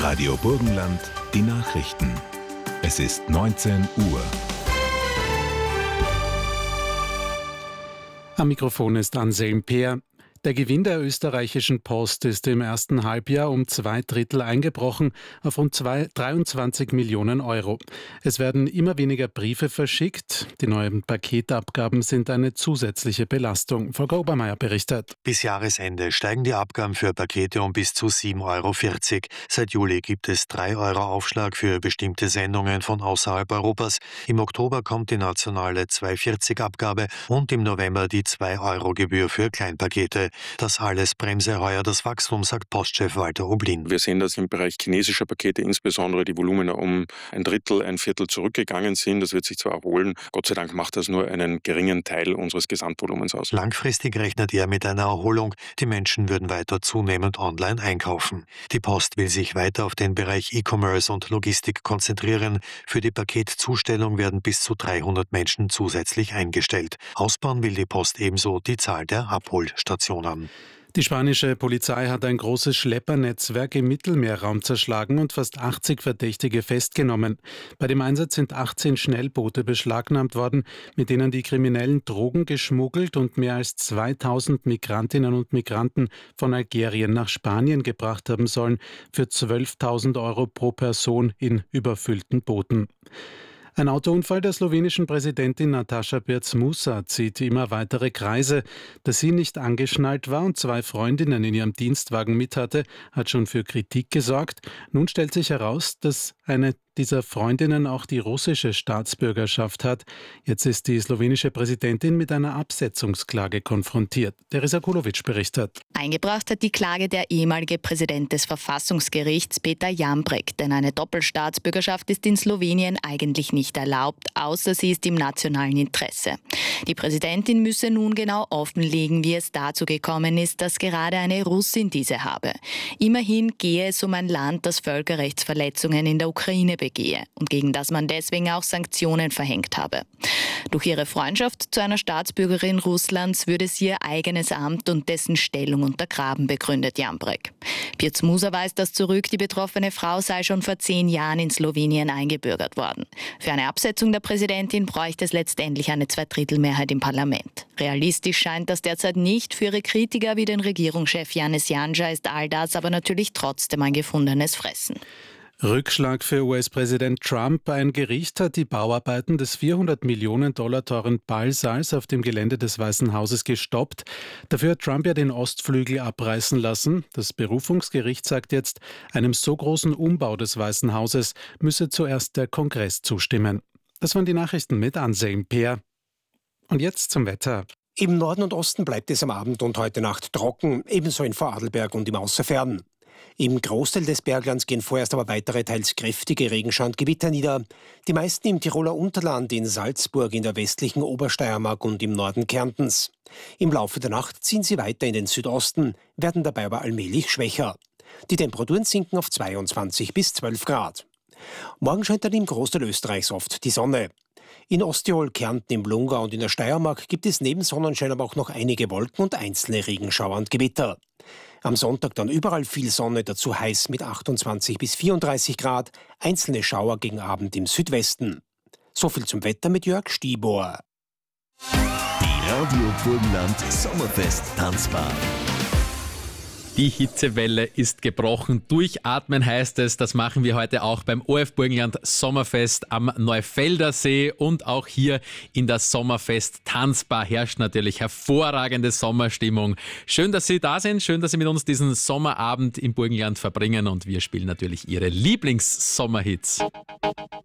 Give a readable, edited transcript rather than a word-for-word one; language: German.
Radio Burgenland, die Nachrichten. Es ist 19 Uhr. Am Mikrofon ist Anselm Peer. Der Gewinn der österreichischen Post ist im ersten Halbjahr um 2/3 eingebrochen auf rund 23 Millionen Euro. Es werden immer weniger Briefe verschickt. Die neuen Paketabgaben sind eine zusätzliche Belastung. Volker Obermeier berichtet. Bis Jahresende steigen die Abgaben für Pakete um bis zu 7,40 €. Seit Juli gibt es 3 € Aufschlag für bestimmte Sendungen von außerhalb Europas. Im Oktober kommt die nationale 2,40-Abgabe und im November die 2-€ für Kleinpakete. Das alles bremse heuer das Wachstum, sagt Postchef Walter Oblin. Wir sehen, dass im Bereich chinesischer Pakete insbesondere die Volumina um 1/3, 1/4 zurückgegangen sind. Das wird sich zwar erholen, Gott sei Dank macht das nur einen geringen Teil unseres Gesamtvolumens aus. Langfristig rechnet er mit einer Erholung. Die Menschen würden weiter zunehmend online einkaufen. Die Post will sich weiter auf den Bereich E-Commerce und Logistik konzentrieren. Für die Paketzustellung werden bis zu 300 Menschen zusätzlich eingestellt. Ausbauen will die Post ebenso die Zahl der Abholstationen. Die spanische Polizei hat ein großes Schleppernetzwerk im Mittelmeerraum zerschlagen und fast 80 Verdächtige festgenommen. Bei dem Einsatz sind 18 Schnellboote beschlagnahmt worden, mit denen die Kriminellen Drogen geschmuggelt und mehr als 2000 Migrantinnen und Migranten von Algerien nach Spanien gebracht haben sollen, für 12.000 € pro Person in überfüllten Booten. Ein Autounfall der slowenischen Präsidentin Nataša Pirc-Musar zieht immer weitere Kreise. Dass sie nicht angeschnallt war und 2 Freundinnen in ihrem Dienstwagen mit hatte, hat schon für Kritik gesorgt. Nun stellt sich heraus, dass eine dieser Freundinnen auch die russische Staatsbürgerschaft hat. Jetzt ist die slowenische Präsidentin mit einer Absetzungsklage konfrontiert. Teresa Kulovic berichtet. Eingebracht hat die Klage der ehemalige Präsident des Verfassungsgerichts Peter Jambrek, denn eine Doppelstaatsbürgerschaft ist in Slowenien eigentlich nicht erlaubt, außer sie ist im nationalen Interesse. Die Präsidentin müsse nun genau offenlegen, wie es dazu gekommen ist, dass gerade eine Russin diese habe. Immerhin gehe es um ein Land, das Völkerrechtsverletzungen in der Ukraine begehe und gegen das man deswegen auch Sanktionen verhängt habe. Durch ihre Freundschaft zu einer Staatsbürgerin Russlands würde sie ihr eigenes Amt und dessen Stellung untergraben, begründet Jambrek. Pirc-Musar weist das zurück, die betroffene Frau sei schon vor 10 Jahren in Slowenien eingebürgert worden. Für eine Absetzung der Präsidentin bräuchte es letztendlich eine 2/3-Mehrheit im Parlament. Realistisch scheint das derzeit nicht. Für ihre Kritiker wie den Regierungschef Janez Janša ist all das aber natürlich trotzdem ein gefundenes Fressen. Rückschlag für US-Präsident Trump. Ein Gericht hat die Bauarbeiten des 400 Millionen $ teuren Ballsaals auf dem Gelände des Weißen Hauses gestoppt. Dafür hat Trump ja den Ostflügel abreißen lassen. Das Berufungsgericht sagt jetzt, einem so großen Umbau des Weißen Hauses müsse zuerst der Kongress zustimmen. Das waren die Nachrichten mit Anselm Peer. Und jetzt zum Wetter. Im Norden und Osten bleibt es am Abend und heute Nacht trocken, ebenso in Vorarlberg und im Außerfern. Im Großteil des Berglands gehen vorerst aber weitere teils kräftige Regenschauer und Gewitter nieder. Die meisten im Tiroler Unterland, in Salzburg, in der westlichen Obersteiermark und im Norden Kärntens. Im Laufe der Nacht ziehen sie weiter in den Südosten, werden dabei aber allmählich schwächer. Die Temperaturen sinken auf 22 bis 12 Grad. Morgen scheint dann im Großteil Österreichs oft die Sonne. In Osttirol, Kärnten, im Lungau und in der Steiermark gibt es neben Sonnenschein aber auch noch einige Wolken und einzelne Regenschauer und Gewitter. Am Sonntag dann überall viel Sonne, dazu heiß mit 28 bis 34 Grad, einzelne Schauer gegen Abend im Südwesten. So viel zum Wetter mit Jörg Stibor. Die Radio Burgenland Sommerfest Tanzbar. Die Hitzewelle ist gebrochen. Durchatmen heißt es. Das machen wir heute auch beim ORF Burgenland Sommerfest am Neufelder See. Und auch hier in der Sommerfest Tanzbar herrscht natürlich hervorragende Sommerstimmung. Schön, dass Sie da sind. Schön, dass Sie mit uns diesen Sommerabend im Burgenland verbringen. Und wir spielen natürlich Ihre Lieblings-Sommerhits.